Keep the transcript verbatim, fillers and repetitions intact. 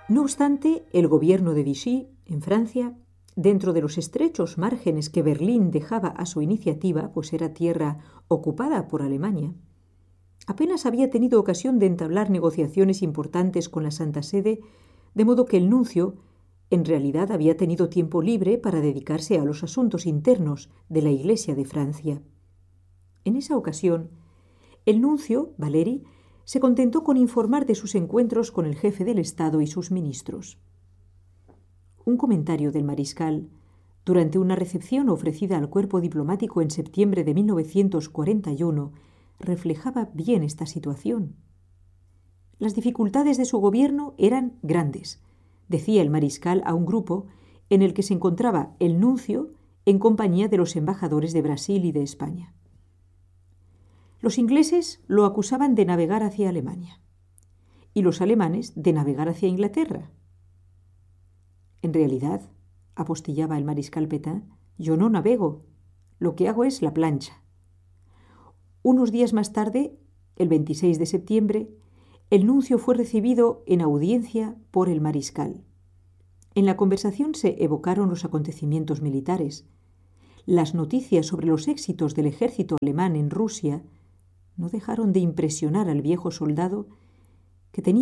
No obstante, el gobierno de Vichy, en Francia, dentro de los estrechos márgenes que Berlín dejaba a su iniciativa, pues era tierra ocupada por Alemania, apenas había tenido ocasión de entablar negociaciones importantes con la Santa Sede, de modo que el nuncio en realidad había tenido tiempo libre para dedicarse a los asuntos internos de la Iglesia de Francia. En esa ocasión, el nuncio, Valéry, se contentó con informar de sus encuentros con el jefe del Estado y sus ministros. Un comentario del mariscal, durante una recepción ofrecida al cuerpo diplomático en septiembre de mil novecientos cuarenta y uno, reflejaba bien esta situación. Las dificultades de su gobierno eran grandes, decía el mariscal a un grupo en el que se encontraba el nuncio en compañía de los embajadores de Brasil y de España. Los ingleses lo acusaban de navegar hacia Alemania y los alemanes de navegar hacia Inglaterra. En realidad, apostillaba el mariscal Pétain, yo no navego, lo que hago es la plancha. Unos días más tarde, el veintiséis de septiembre, el nuncio fue recibido en audiencia por el mariscal. En la conversación se evocaron los acontecimientos militares. Las noticias sobre los éxitos del ejército alemán en Rusia no dejaron de impresionar al viejo soldado, que tenía